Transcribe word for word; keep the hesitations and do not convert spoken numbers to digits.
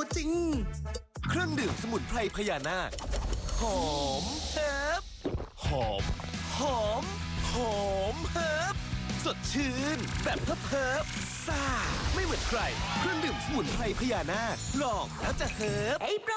จริงเครื่องดื่มสมุนไพรพญานาคหอมเฮิบหอมหอมหอมเฮิบสดชื่นแบบเฮิบเฮิบซ่าไม่เหมือนใครเครื่องดื่มสมุนไพรพญานาคลองแล้วจะเฮิบไอ้โปร